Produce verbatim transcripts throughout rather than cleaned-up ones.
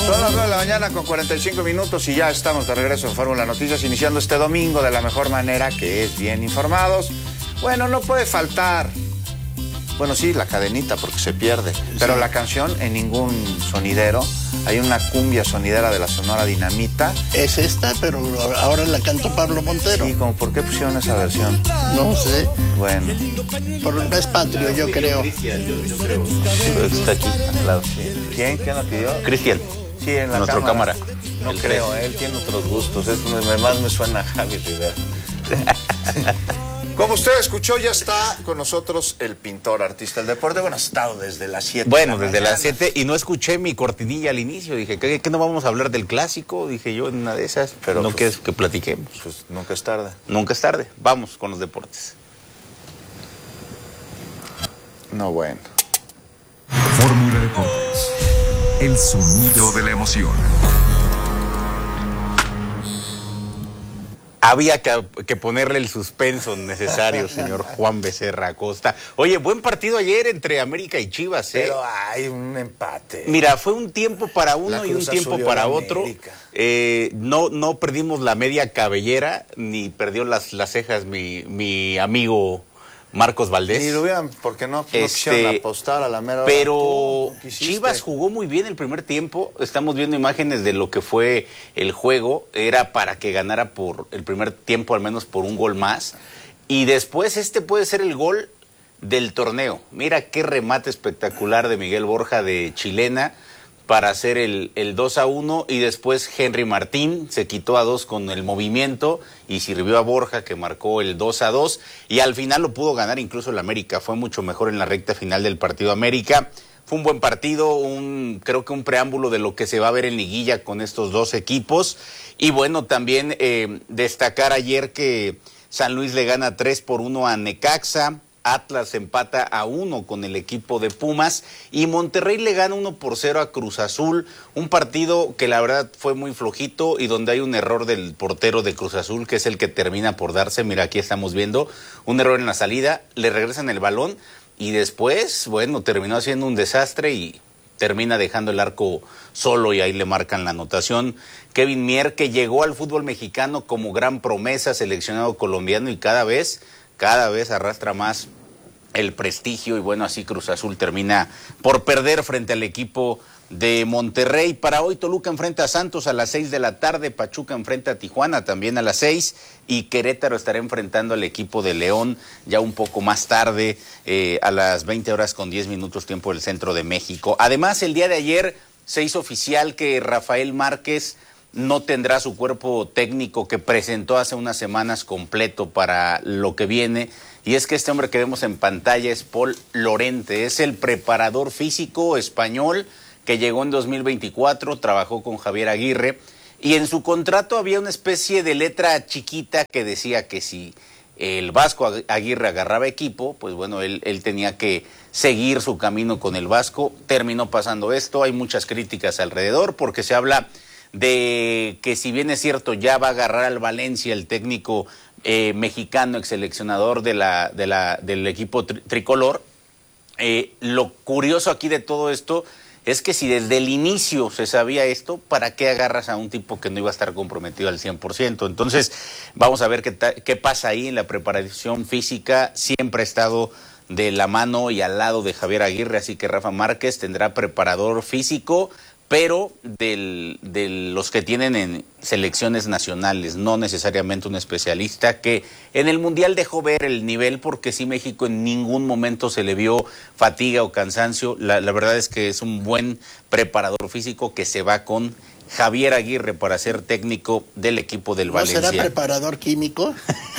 Son las nueve de la mañana con cuarenta y cinco minutos y ya estamos de regreso en Fórmula Noticias, iniciando este domingo de la mejor manera, que es bien informados. Bueno, no puede faltar, bueno sí, la cadenita porque se pierde, pero la canción en ningún sonidero. Hay una cumbia sonidera de la Sonora Dinamita. Es esta, pero ahora la cantó Pablo Montero. Sí, como ¿por qué pusieron esa versión? No sé. Bueno. Por el mes patrio, yo creo. Cristian, yo, yo creo. Está aquí, al lado. ¿Quién? ¿Quién la pidió? Cristian. Sí, en la Nuestro cámara. No El creo, tres. él tiene otros gustos. Es donde más me suena a Javi Rivera. Como usted escuchó, ya está con nosotros el pintor, artista del deporte. Bueno, ha estado desde las siete. Bueno, de la desde mañana. las siete, y no escuché mi cortinilla al inicio. Dije, ¿qué, qué no vamos a hablar del clásico? Dije yo en una de esas, pero no pues, quieres que platiquemos. Pues nunca es tarde. Nunca es tarde. Vamos con los deportes. No, bueno. Fórmula Deportes. El sonido de la emoción. Había que, que ponerle el suspenso necesario, señor Juan Becerra Acosta. Oye, buen partido ayer entre América y Chivas, ¿eh? Pero hay un empate. Mira, fue un tiempo para uno La y un Cruz tiempo Azul para de otro. América. Eh, no, no perdimos la media cabellera, ni perdió las, las cejas mi, mi amigo Marcos Valdés. Ni lo hubieran, porque no, no Este, quisieron apostar a la mera hora. Pero Tú quisiste. Chivas jugó muy bien el primer tiempo. Estamos viendo imágenes de lo que fue el juego. Era para que ganara por el primer tiempo al menos por un gol más. Y después este puede ser el gol del torneo. Mira qué remate espectacular de Miguel Borja de chilena para hacer el, el dos a uno, y después Henry Martín se quitó a dos con el movimiento y sirvió a Borja, que marcó el dos a dos, y al final lo pudo ganar incluso el América. Fue mucho mejor en la recta final del partido América. Fue un buen partido, un creo que un preámbulo de lo que se va a ver en liguilla con estos dos equipos. Y bueno, también eh, destacar ayer que San Luis le gana tres por uno a Necaxa. Atlas empata a uno con el equipo de Pumas y Monterrey le gana uno por cero a Cruz Azul, un partido que la verdad fue muy flojito y donde hay un error del portero de Cruz Azul, que es el que termina por darse. Mira, aquí estamos viendo un error en la salida, le regresan el balón y después, bueno, terminó haciendo un desastre y termina dejando el arco solo, y ahí le marcan la anotación. Kevin Mier, que llegó al fútbol mexicano como gran promesa, seleccionado colombiano, y cada vez cada vez arrastra más el prestigio, y bueno, así Cruz Azul termina por perder frente al equipo de Monterrey. Para hoy Toluca enfrenta a Santos a las seis de la tarde, Pachuca enfrenta a Tijuana también a las seis, y Querétaro estará enfrentando al equipo de León ya un poco más tarde, eh, a las veinte horas con diez minutos tiempo del centro de México. Además, el día de ayer se hizo oficial que Rafael Márquez no tendrá su cuerpo técnico que presentó hace unas semanas completo para lo que viene, y es que este hombre que vemos en pantalla es Paul Lorente, es el preparador físico español que llegó en dos mil veinticuatro, trabajó con Javier Aguirre, y en su contrato había una especie de letra chiquita que decía que si el Vasco Aguirre agarraba equipo, pues bueno, él, él tenía que seguir su camino con el Vasco. Terminó pasando esto, hay muchas críticas alrededor porque se habla de que, si bien es cierto, ya va a agarrar al Valencia el técnico eh, mexicano, ex seleccionador de la, de la, del equipo tri tricolor, eh, lo curioso aquí de todo esto es que si desde el inicio se sabía esto, ¿para qué agarras a un tipo que no iba a estar comprometido al cien por ciento? Entonces, vamos a ver qué, qué pasa ahí en la preparación física. Siempre ha estado de la mano y al lado de Javier Aguirre, así que Rafa Márquez tendrá preparador físico, pero del, de los que tienen en selecciones nacionales, no necesariamente un especialista, que en el Mundial dejó ver el nivel, porque sí, México en ningún momento se le vio fatiga o cansancio. La, la verdad es que es un buen preparador físico que se va con Javier Aguirre para ser técnico del equipo del ¿No Valencia. será preparador químico?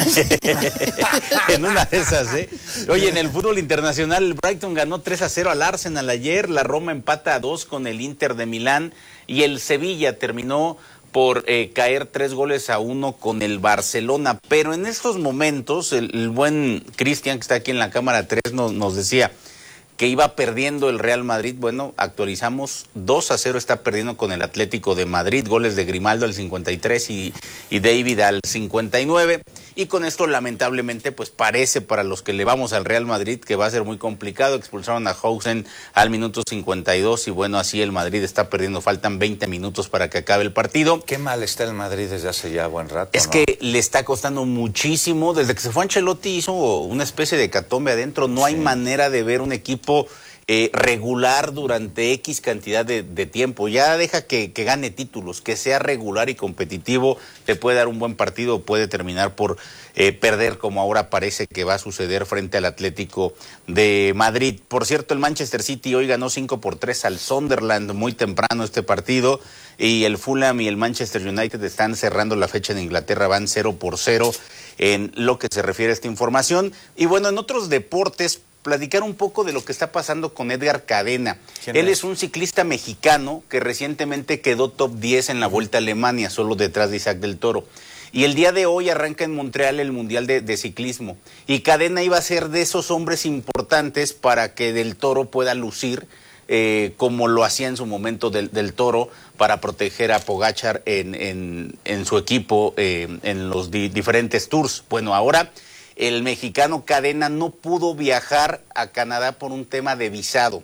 En una de esas, ¿eh? Oye, en el fútbol internacional, el Brighton ganó tres a cero al Arsenal ayer, la Roma empata a dos con el Inter de Milán, y el Sevilla terminó por eh, caer tres goles a uno con el Barcelona. Pero en estos momentos, el, el buen Cristian, que está aquí en la cámara tres, nos, nos decía que iba perdiendo el Real Madrid. Bueno, actualizamos, dos a cero está perdiendo con el Atlético de Madrid, goles de Grimaldo al cincuenta y tres y, y David al cincuenta y nueve, y con esto lamentablemente pues parece para los que le vamos al Real Madrid que va a ser muy complicado. Expulsaron a Hausen al minuto cincuenta y dos y bueno, así el Madrid está perdiendo, faltan veinte minutos para que acabe el partido. Qué mal está el Madrid desde hace ya buen rato, Es ¿no? que le está costando muchísimo, desde que se fue Ancelotti hizo una especie de hecatombe adentro, no hay Sí. manera de ver un equipo Eh, regular durante X cantidad de, de tiempo. Ya deja que, que gane títulos, que sea regular y competitivo, te puede dar un buen partido o puede terminar por eh, perder, como ahora parece que va a suceder frente al Atlético de Madrid. Por cierto, el Manchester City hoy ganó cinco por tres al Sunderland muy temprano este partido, y el Fulham y el Manchester United están cerrando la fecha en Inglaterra, van cero por cero en lo que se refiere a esta información. Y bueno, en otros deportes, platicar un poco de lo que está pasando con Edgar Cadena. Él es? es un ciclista mexicano que recientemente quedó top diez en la Vuelta a Alemania, solo detrás de Isaac del Toro. Y el día de hoy arranca en Montreal el Mundial de, de Ciclismo. Y Cadena iba a ser de esos hombres importantes para que Del Toro pueda lucir eh, como lo hacía en su momento del, del Toro, para proteger a Pogačar en, en, en su equipo eh, en los di, diferentes tours. Bueno, ahora el mexicano Cadena no pudo viajar a Canadá por un tema de visado.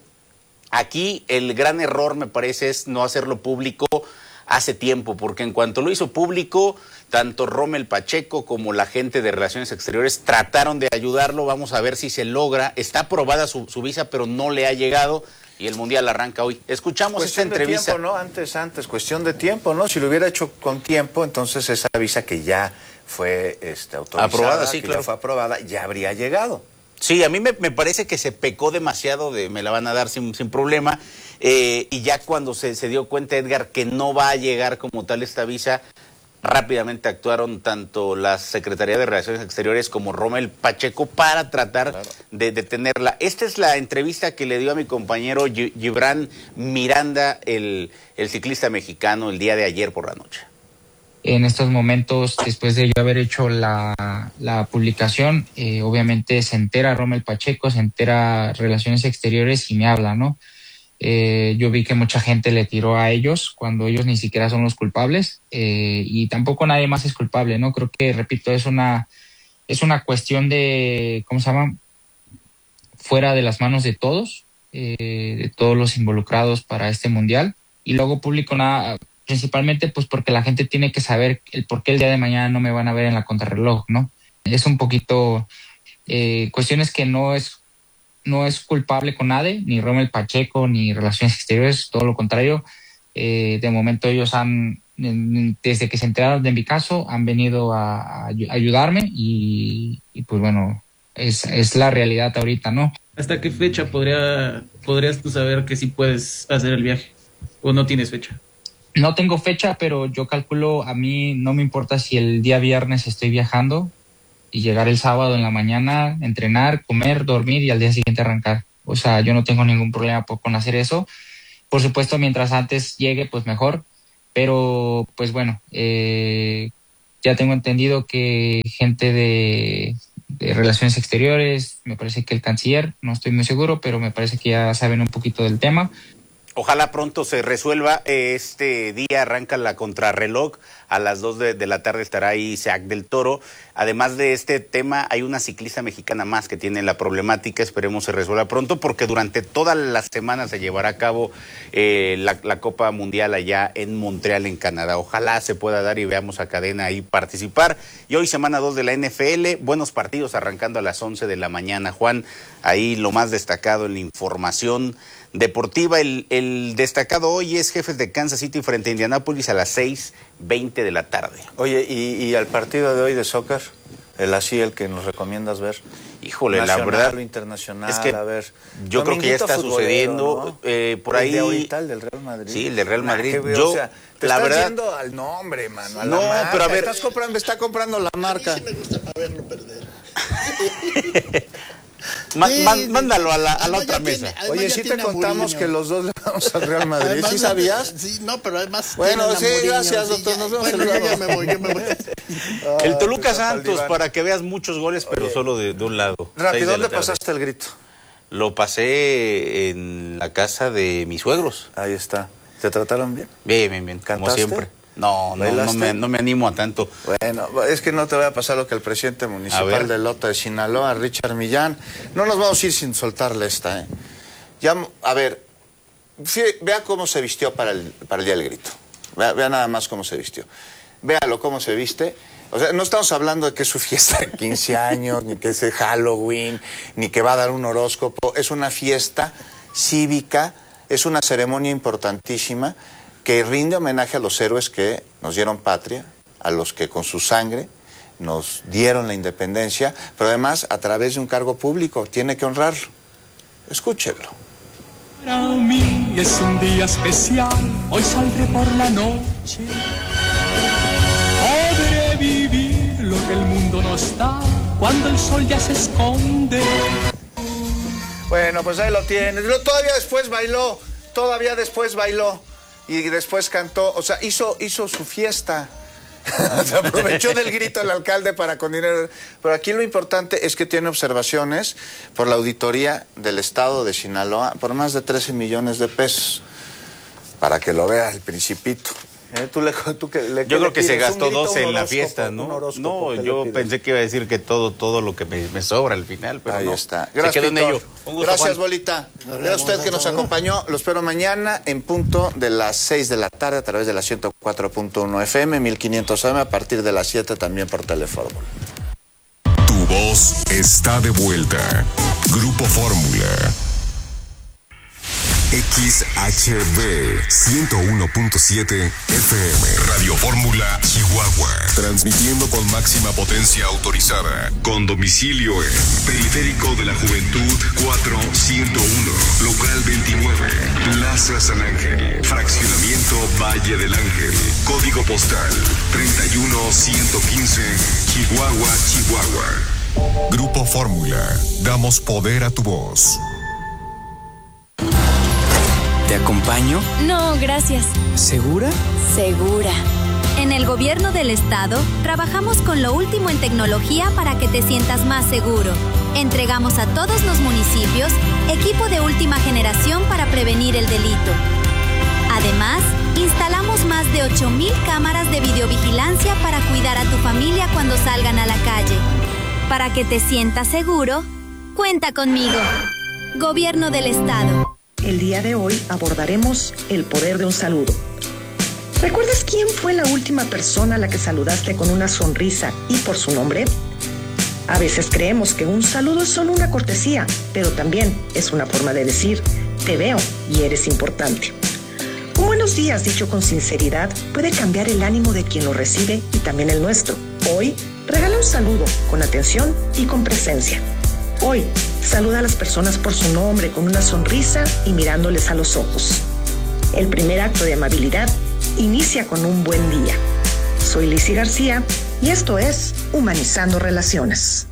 Aquí el gran error, me parece, es no hacerlo público hace tiempo, porque en cuanto lo hizo público, tanto Rommel Pacheco como la gente de Relaciones Exteriores trataron de ayudarlo. Vamos a ver si se logra. Está aprobada su, su visa, pero no le ha llegado, y el Mundial arranca hoy. Escuchamos cuestión esta entrevista. De tiempo, ¿no? Antes, antes, cuestión de tiempo, ¿no? Si lo hubiera hecho con tiempo, entonces esa visa que ya fue este, autorizada, aprobada, sí, que claro. ya fue aprobada, ya habría llegado. Sí, a mí me, me parece que se pecó demasiado de me la van a dar sin, sin problema, eh, y ya cuando se, se dio cuenta Edgar que no va a llegar como tal esta visa, rápidamente actuaron tanto la Secretaría de Relaciones Exteriores como Rommel Pacheco para tratar claro. de detenerla. Esta es la entrevista que le dio a mi compañero Gibran Miranda, el, el ciclista mexicano, el día de ayer por la noche. En estos momentos, después de yo haber hecho la, la publicación, eh, obviamente se entera Rommel Pacheco, se entera Relaciones Exteriores y me habla, ¿no? Eh, yo vi que mucha gente le tiró a ellos cuando ellos ni siquiera son los culpables, eh, y tampoco nadie más es culpable, ¿no? Creo que, repito, es una, es una cuestión de, ¿cómo se llama? Fuera de las manos de todos, eh, de todos los involucrados para este mundial. Y luego publico nada... principalmente pues porque la gente tiene que saber el por qué el día de mañana no me van a ver en la contrarreloj, ¿no? Es un poquito eh, cuestiones que no es no es culpable con nadie, ni Rommel Pacheco, ni Relaciones Exteriores, todo lo contrario. Eh, de momento ellos han, desde que se enteraron de mi caso, han venido a, a ayudarme y, y pues bueno, es, es la realidad ahorita, ¿no? ¿Hasta qué fecha podría podrías tú saber que sí puedes hacer el viaje? ¿O no tienes fecha? No tengo fecha, pero yo calculo, a mí no me importa si el día viernes estoy viajando y llegar el sábado en la mañana, entrenar, comer, dormir y al día siguiente arrancar. O sea, yo no tengo ningún problema con hacer eso. Por supuesto, mientras antes llegue, pues mejor. Pero, pues bueno, eh, ya tengo entendido que gente de, de Relaciones Exteriores, me parece que el canciller, no estoy muy seguro, pero me parece que ya saben un poquito del tema. Ojalá pronto se resuelva. Este día arranca la contrarreloj. A las dos de, de la tarde estará ahí Isaac del Toro. Además de este tema, hay una ciclista mexicana más que tiene la problemática. Esperemos se resuelva pronto, porque durante toda la semana se llevará a cabo eh, la, la Copa Mundial allá en Montreal, en Canadá. Ojalá se pueda dar y veamos a Cadena ahí participar. Y hoy semana dos de la N F L. Buenos partidos arrancando a las once de la mañana. Juan, ahí lo más destacado en la información deportiva. El, el destacado hoy es Jefes de Kansas City frente a Indianápolis a las seis veinte de la tarde. Oye, ¿y, y al partido de hoy de soccer? El así, el que nos recomiendas ver. Híjole, nacional, la verdad. O internacional, es que a ver. Yo creo que ya está sucediendo. ¿No? Eh, por el ahí. De ahorita, el del Real Madrid. Sí, el del Real Madrid. Nah, yo, o sea, te la estás verdad. yendo al nombre, mano. A no, la marca. pero a ver. Estás comprando, está comprando la marca. A mí sí me gusta para verlo perder. Ma, Sí, man, mándalo a la, a la además otra ya mesa. tiene- además Oye, ya sí te tiene a contamos Mourinho. que los dos le vamos al Real Madrid. Además, ¿Sí sabías? Sí, no, pero además. Bueno, tienen a sí, Mourinho, gracias, sí, doctor, ya- nos vemos bueno, el yo luego. ya me voy, yo me voy. El Toluca Ah, Santos, Saldívar. para que veas muchos goles, pero Oye. solo de, de un lado. Seis Rápido, de la ¿dónde tarde. pasaste el grito? Lo pasé en la casa de mis suegros. Ahí está. ¿Te trataron bien? Bien, bien, bien. Como ¿Cantaste? siempre. No, no, no me, no me animo a tanto. Bueno, es que no te voy a pasar lo que el presidente municipal de Lota de Sinaloa, Richard Millán. No nos vamos a ir sin soltarle esta, ¿eh? Ya, a ver, fí- vea cómo se vistió para el, para el Día del Grito. Vea, vea nada más cómo se vistió. Véalo cómo se viste. O sea, no estamos hablando de que es su fiesta de quince años, ni que es de Halloween, ni que va a dar un horóscopo. Es una fiesta cívica, es una ceremonia importantísima que rinde homenaje a los héroes que nos dieron patria, a los que con su sangre nos dieron la independencia, pero además a través de un cargo público, tiene que honrarlo. Escúchelo. Para mí es un día especial, hoy saldré por la noche. Podré vivir lo que el mundo nos da cuando el sol ya se esconde. Bueno, pues ahí lo tienes. Lo- Todavía después bailó, todavía después bailó y después cantó, o sea, hizo, hizo su fiesta. Se aprovechó del grito del alcalde para con dinero. Pero aquí lo importante es que tiene observaciones por la auditoría del estado de Sinaloa por más de trece millones de pesos. Para que lo vea el Principito. ¿Eh? ¿Tú le, tú que, le, Yo le creo que se pides? gastó ¿Un grito, doce un en la horóscopo? fiesta, ¿Un ¿no? horóscopo? No, ¿Qué le yo pides? pensé que iba a decir que todo, todo lo que me, me sobra al final, pero Ahí no. está. Se Gracias, quedó en Víctor. ello. Un gusto, Gracias, Juan. Bolita. Era usted que nos acompañó. Lo espero mañana en punto de las seis de la tarde a través de la ciento cuatro punto uno F M, mil quinientos A M, a partir de las siete también por Telefórmula. Tu voz está de vuelta. Grupo Fórmula. X H B ciento uno punto siete F M. Radio Fórmula Chihuahua. Transmitiendo con máxima potencia autorizada. Con domicilio en Periférico de la Juventud cuatro ciento uno. Local veintinueve. Plaza San Ángel. Fraccionamiento Valle del Ángel. Código postal treinta y uno ciento quince. Chihuahua, Chihuahua. Grupo Fórmula. Damos poder a tu voz. ¿Te acompaño? No, gracias. ¿Segura? Segura. En el gobierno del estado, trabajamos con lo último en tecnología para que te sientas más seguro. Entregamos a todos los municipios equipo de última generación para prevenir el delito. Además, instalamos más de ocho mil cámaras de videovigilancia para cuidar a tu familia cuando salgan a la calle. Para que te sientas seguro, cuenta conmigo. Gobierno del estado. El día de hoy abordaremos el poder de un saludo. ¿Recuerdas quién fue la última persona a la que saludaste con una sonrisa y por su nombre? A veces creemos que un saludo es solo una cortesía, pero también es una forma de decir, te veo y eres importante. Un buenos días dicho con sinceridad puede cambiar el ánimo de quien lo recibe y también el nuestro. Hoy, regala un saludo con atención y con presencia. Hoy, saluda a las personas por su nombre con una sonrisa y mirándoles a los ojos. El primer acto de amabilidad inicia con un buen día. Soy Lizzy García y esto es Humanizando Relaciones.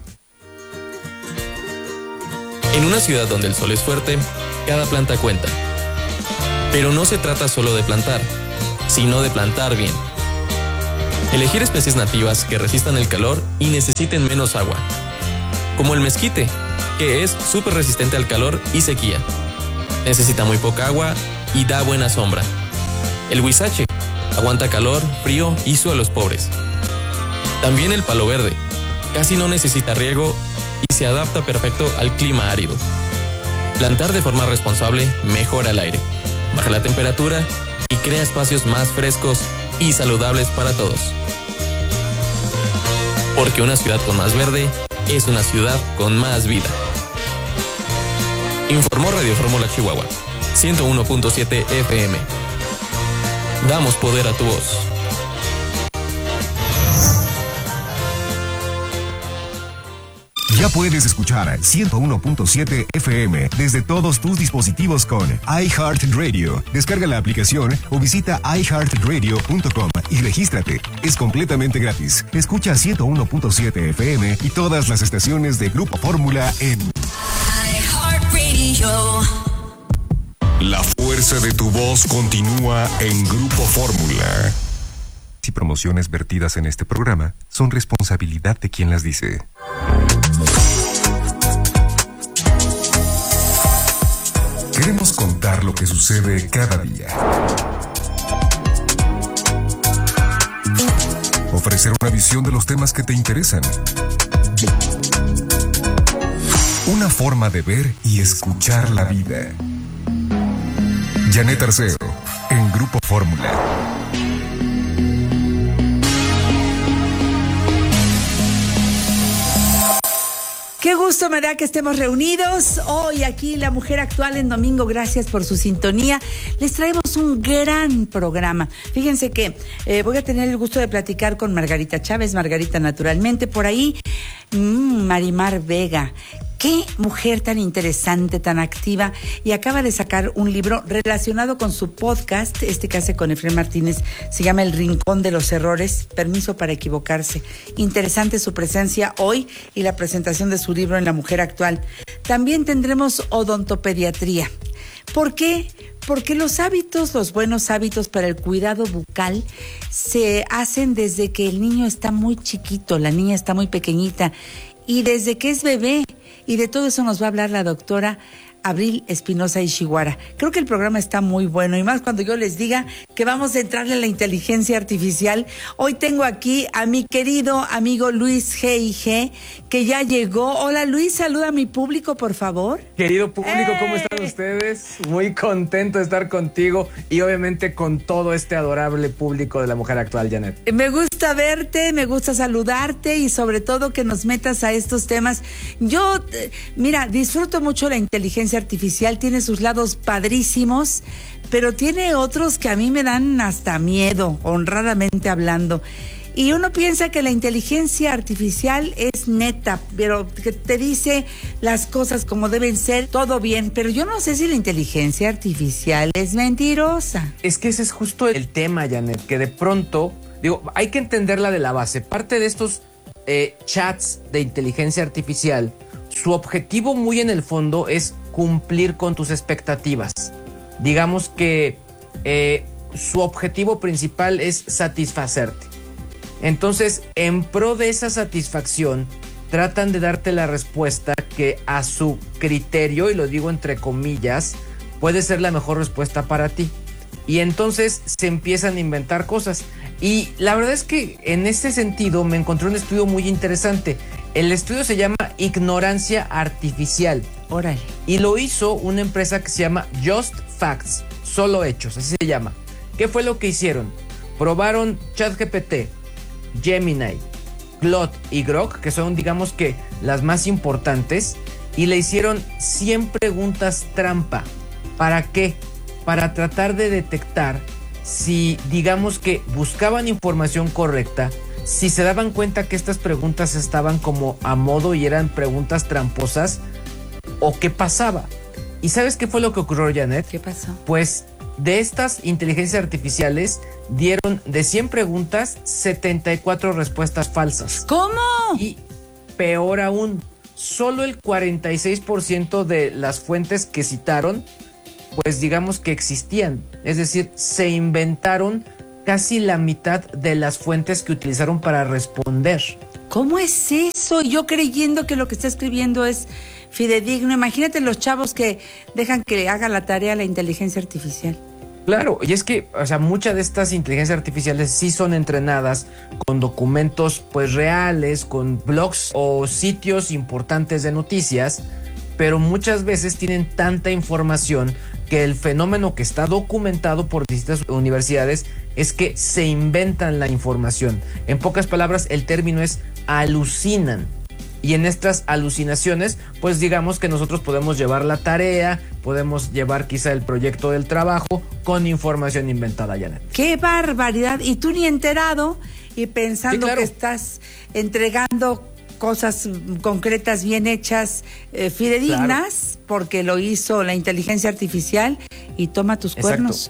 En una ciudad donde el sol es fuerte, cada planta cuenta. Pero no se trata solo de plantar, sino de plantar bien. Elegir especies nativas que resistan el calor y necesiten menos agua. Como el mezquite, que es súper resistente al calor y sequía. Necesita muy poca agua y da buena sombra. El huizache aguanta calor, frío y suelos pobres. También el palo verde, casi no necesita riego y se adapta perfecto al clima árido. Plantar de forma responsable mejora el aire, baja la temperatura y crea espacios más frescos y saludables para todos. Porque una ciudad con más verde es una ciudad con más vida. Informó Radio Fórmula Chihuahua, ciento uno punto siete F M. Damos poder a tu voz. Ya puedes escuchar ciento uno punto siete F M desde todos tus dispositivos con iHeartRadio. Descarga la aplicación o visita i heart radio punto com y regístrate. Es completamente gratis. Escucha ciento uno punto siete F M y todas las estaciones de Grupo Fórmula en iHeartRadio. La fuerza de tu voz continúa en Grupo Fórmula. Y promociones vertidas en este programa son responsabilidad de quien las dice. contar lo que sucede cada día. Ofrecer una visión de los temas que te interesan. Una forma de ver y escuchar la vida. Janet Arceo, en Grupo Fórmula. Qué gusto me da que estemos reunidos hoy aquí La Mujer Actual en domingo. Gracias por su sintonía. Les traemos un gran programa. Fíjense que eh, voy a tener el gusto de platicar con Margarita Chávez, Margarita naturalmente, por ahí mmm, Marimar Vega. Qué mujer tan interesante, tan activa, y acaba de sacar un libro relacionado con su podcast, este que hace con Efraín Martínez, se llama El Rincón de los Errores, Permiso para Equivocarse. Interesante su presencia hoy y la presentación de su libro en La Mujer Actual. También tendremos odontopediatría. ¿Por qué? Porque los hábitos, los buenos hábitos para el cuidado bucal se hacen desde que el niño está muy chiquito, la niña está muy pequeñita, y desde que es bebé. Y de todo eso nos va a hablar la doctora Abril Espinosa Ishiguara. Creo que el programa está muy bueno, y más cuando yo les diga que vamos a entrarle a la inteligencia artificial. Hoy tengo aquí a mi querido amigo Luis G I G, que ya llegó. Hola Luis, saluda a mi público, por favor. Querido público, ¡Eh! ¿cómo están ustedes? Muy contento de estar contigo y obviamente con todo este adorable público de La Mujer Actual, Janet. Me gusta verte, me gusta saludarte y sobre todo que nos metas a estos temas. Yo, mira, disfruto mucho la inteligencia artificial, tiene sus lados padrísimos, pero tiene otros que a mí me dan hasta miedo, honradamente hablando. Y uno piensa que la inteligencia artificial es neta, pero que te dice las cosas como deben ser, todo bien, pero yo no sé si la inteligencia artificial es mentirosa. Es que ese es justo el tema, Janet, que de pronto, digo, hay que entenderla de la base. Parte de estos eh, chats de inteligencia artificial, su objetivo muy en el fondo es cumplir con tus expectativas. Digamos que eh, su objetivo principal es satisfacerte. Entonces, en pro de esa satisfacción, tratan de darte la respuesta que a su criterio, y lo digo entre comillas, puede ser la mejor respuesta para ti. Y entonces se empiezan a inventar cosas. Y la verdad es que en ese sentido me encontré un estudio muy interesante. El estudio se llama Ignorancia Artificial. Órale. Y lo hizo una empresa que se llama Just Facts, solo hechos, así se llama. ¿Qué fue lo que hicieron? Probaron ChatGPT, Gemini, Claude y Grok, que son, digamos que, las más importantes, y le hicieron cien preguntas trampa. ¿Para qué? Para tratar de detectar si, digamos que, buscaban información correcta, si se daban cuenta que estas preguntas estaban como a modo y eran preguntas tramposas, o qué pasaba. ¿Y sabes qué fue lo que ocurrió, Janet? ¿Qué pasó? Pues de estas inteligencias artificiales dieron de cien preguntas setenta y cuatro respuestas falsas. ¿Cómo? Y peor aún, solo el cuarenta y seis por ciento de las fuentes que citaron, pues digamos que existían. Es decir, se inventaron casi la mitad de las fuentes que utilizaron para responder. ¿Cómo es eso? Yo creyendo que lo que está escribiendo es fidedigno. Imagínate los chavos que dejan que le haga la tarea a la inteligencia artificial. Claro, y es que, o sea, muchas de estas inteligencias artificiales sí son entrenadas con documentos pues reales, con blogs o sitios importantes de noticias, pero muchas veces tienen tanta información que el fenómeno que está documentado por distintas universidades es que se inventan la información. En pocas palabras, el término es alucinan. Y en estas alucinaciones, pues digamos que nosotros podemos llevar la tarea, podemos llevar quizá el proyecto del trabajo con información inventada, Janet. ¡Qué barbaridad! Y tú ni enterado y pensando Sí, claro. que estás entregando cosas concretas, bien hechas, eh, fidedignas, claro, porque lo hizo la inteligencia artificial y toma tus Exacto. cuernos.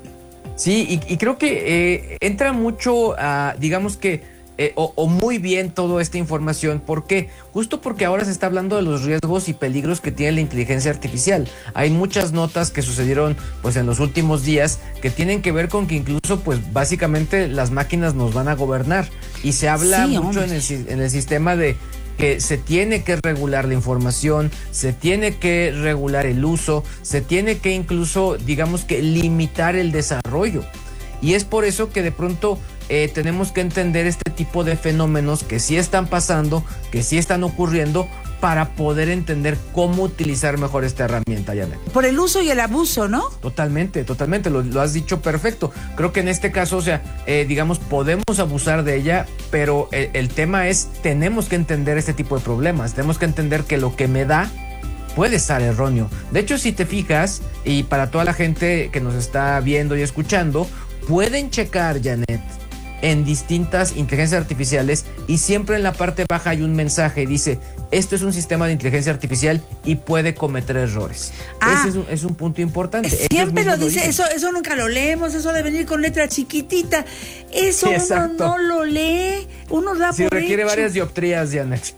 Sí, y, y creo que eh, entra mucho a, digamos que, Eh, o, o muy bien toda esta información. ¿Por qué? Justo porque ahora se está hablando de los riesgos y peligros que tiene la inteligencia artificial. Hay muchas notas que sucedieron pues en los últimos días que tienen que ver con que incluso pues básicamente las máquinas nos van a gobernar. Y se habla sí, mucho en el, en el sistema de que se tiene que regular la información, se tiene que regular el uso, se tiene que incluso, digamos que limitar el desarrollo. Y es por eso que de pronto eh, tenemos que entender este tipo de fenómenos que sí están pasando, que sí están ocurriendo, para poder entender cómo utilizar mejor esta herramienta, Janet. Por el uso y el abuso, ¿no? Totalmente, totalmente, lo, lo has dicho perfecto. Creo que en este caso, o sea, eh, digamos, podemos abusar de ella, pero el, el tema es, tenemos que entender este tipo de problemas, tenemos que entender que lo que me da puede estar erróneo. De hecho, si te fijas, y para toda la gente que nos está viendo y escuchando, pueden checar, Janet, en distintas inteligencias artificiales, y siempre en la parte baja hay un mensaje, dice, esto es un sistema de inteligencia artificial y puede cometer errores. Ah, ese es un, es un punto importante. Siempre lo dice, eso, eso nunca lo leemos, eso de venir con letra chiquitita, eso sí, uno no lo lee, uno da sí, por requiere hecho. varias dioptrías, Janet.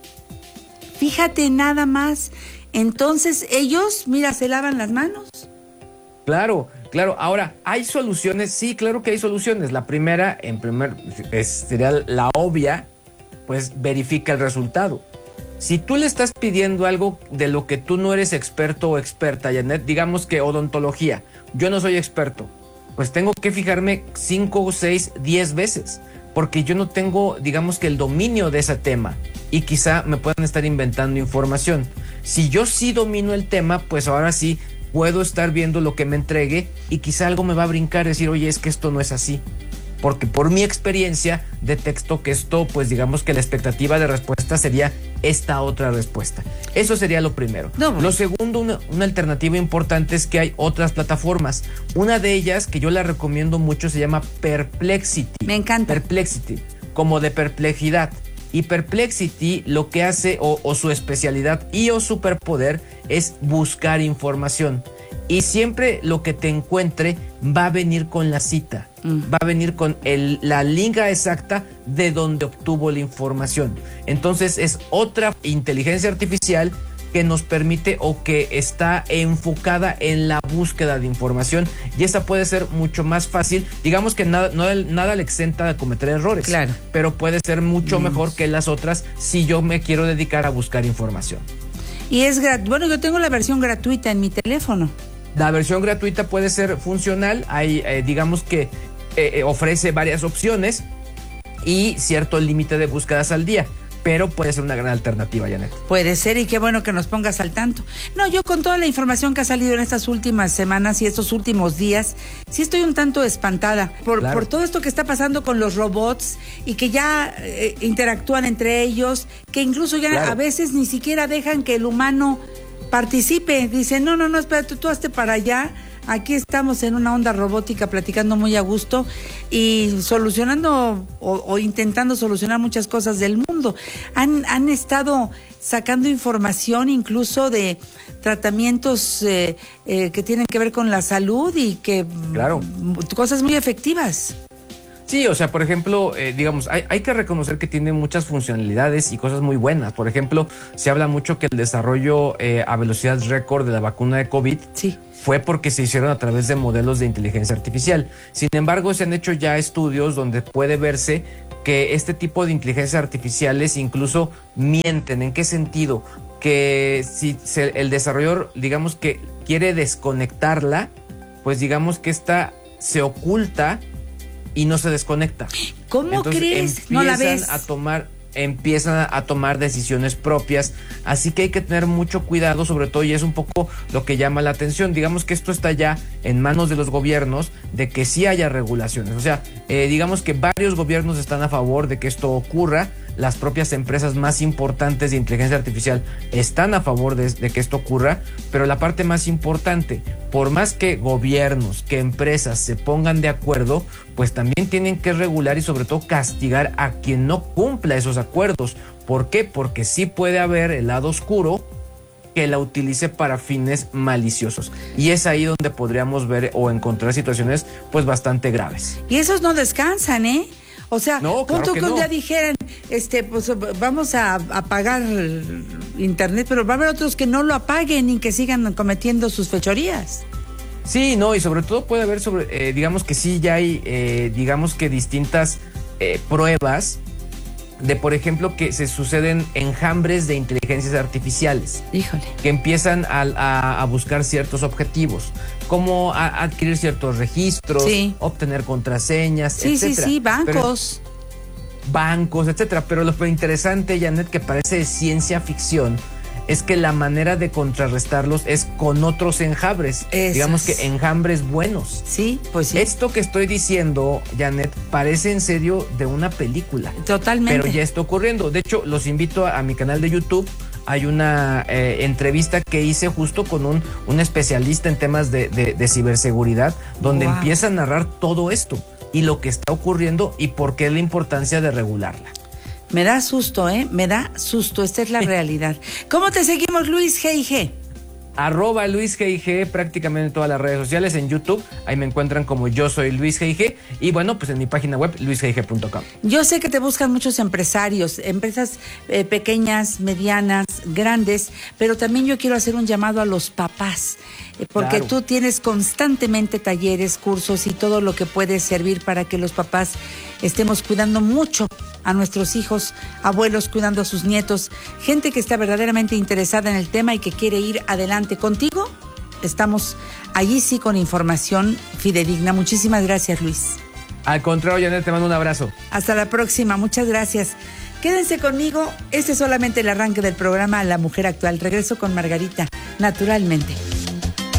Fíjate nada más, entonces ellos, mira, se lavan las manos. Claro, claro. Ahora, ¿hay soluciones? Sí, claro que hay soluciones. La primera, en primer, es, sería la obvia, pues verifica el resultado. Si tú le estás pidiendo algo de lo que tú no eres experto o experta, Janet, digamos que odontología, yo no soy experto, pues tengo que fijarme cinco, seis, diez veces, porque yo no tengo, digamos que el dominio de ese tema, y quizá me puedan estar inventando información. Si yo sí domino el tema, pues ahora sí puedo estar viendo lo que me entregue y quizá algo me va a brincar y decir, oye, es que esto no es así. Porque por mi experiencia detecto que esto, pues digamos que la expectativa de respuesta sería esta otra respuesta. Eso sería lo primero. No, bueno. Lo segundo, una, una alternativa importante es que hay otras plataformas. Una de ellas, que yo la recomiendo mucho, se llama Perplexity. Me encanta. Perplexity, como de perplejidad. Y Perplexity lo que hace, o, o su especialidad y o superpoder, es buscar información. Y siempre lo que te encuentre va a venir con la cita, mm. va a venir con el, la liga exacta de donde obtuvo la información. Entonces es otra inteligencia artificial que nos permite o que está enfocada en la búsqueda de información, y esa puede ser mucho más fácil. Digamos que nada, no, nada le exenta de cometer errores, claro, pero puede ser mucho mm. mejor que las otras si yo me quiero dedicar a buscar información. Y es gratuito. Bueno, yo tengo la versión gratuita en mi teléfono. La versión gratuita puede ser funcional. Hay, eh, digamos que eh, ofrece varias opciones y cierto límite de búsquedas al día, pero puede ser una gran alternativa, Janet. Puede ser, y qué bueno que nos pongas al tanto. No, yo con toda la información que ha salido en estas últimas semanas y estos últimos días, sí estoy un tanto espantada por, claro. por todo esto que está pasando con los robots y que ya eh, interactúan entre ellos, que incluso ya claro. a veces ni siquiera dejan que el humano participe. Dicen, no, no, no, espérate, tú hazte para allá. Aquí estamos en una onda robótica platicando muy a gusto y solucionando o, o intentando solucionar muchas cosas del mundo. Han, han estado sacando información incluso de tratamientos eh, eh, que tienen que ver con la salud y que claro. cosas muy efectivas. Sí, o sea, por ejemplo, eh, digamos, hay, hay que reconocer que tiene muchas funcionalidades y cosas muy buenas. Por ejemplo, se habla mucho que el desarrollo eh, a velocidad récord de la vacuna de COVID sí. fue porque se hicieron a través de modelos de inteligencia artificial. Sin embargo, se han hecho ya estudios donde puede verse que este tipo de inteligencias artificiales incluso mienten. ¿En qué sentido? Que si se, el desarrollador, digamos que quiere desconectarla, pues digamos que esta se oculta y no se desconecta. ¿Cómo Entonces, crees? No la ves. a tomar, empiezan a tomar decisiones propias, así que hay que tener mucho cuidado, sobre todo, y es un poco lo que llama la atención. Digamos que esto está ya en manos de los gobiernos, de que sí haya regulaciones. O sea, eh, digamos que varios gobiernos están a favor de que esto ocurra. Las propias empresas más importantes de inteligencia artificial están a favor de, de que esto ocurra, pero la parte más importante, por más que gobiernos, que empresas se pongan de acuerdo, pues también tienen que regular y sobre todo castigar a quien no cumpla esos acuerdos. ¿Por qué? Porque sí puede haber el lado oscuro que la utilice para fines maliciosos, y es ahí donde podríamos ver o encontrar situaciones pues bastante graves. Y esos no descansan, ¿eh? O sea, no, punto claro que, que un no. día dijeran, este, pues vamos a apagar internet, pero va a haber otros que no lo apaguen y que sigan cometiendo sus fechorías. Sí, no, y sobre todo puede haber sobre, eh, digamos que sí ya hay, eh, digamos que distintas eh, pruebas de, por ejemplo, que se suceden enjambres de inteligencias artificiales. Híjole. Que empiezan a, a, a buscar ciertos objetivos, como a, adquirir ciertos registros, sí. obtener contraseñas, sí, etcétera. Sí, sí, bancos. Pero, bancos, etcétera. Pero lo interesante, Janet, que parece de ciencia ficción, es que la manera de contrarrestarlos es con otros enjambres. Eso digamos que enjambres buenos. Sí, pues sí. Esto que estoy diciendo, Janet, parece en serio de una película. Totalmente. Pero ya está ocurriendo. De hecho, los invito a, a mi canal de YouTube. Hay una eh, entrevista que hice justo con un, un especialista en temas de, de, de ciberseguridad, donde wow. empieza a narrar todo esto y lo que está ocurriendo y por qué es la importancia de regularla. Me da susto, ¿eh? Me da susto. Esta es la realidad. ¿Cómo te seguimos, Luis G I G? Arroba Luis G I G prácticamente en todas las redes sociales, en YouTube, ahí me encuentran como yo soy Luis G I G y bueno, pues en mi página web luis g i g punto com. Yo sé que te buscan muchos empresarios, empresas eh, pequeñas, medianas, grandes, pero también yo quiero hacer un llamado a los papás, eh, porque claro. tú tienes constantemente talleres, cursos y todo lo que puede servir para que los papás estemos cuidando mucho a nuestros hijos, abuelos cuidando a sus nietos, gente que está verdaderamente interesada en el tema y que quiere ir adelante contigo. Estamos allí sí con información fidedigna. Muchísimas gracias, Luis. Al contrario, Janet, te mando un abrazo. Hasta la próxima, muchas gracias. Quédense conmigo, este es solamente el arranque del programa La Mujer Actual. Regreso con Margarita, naturalmente.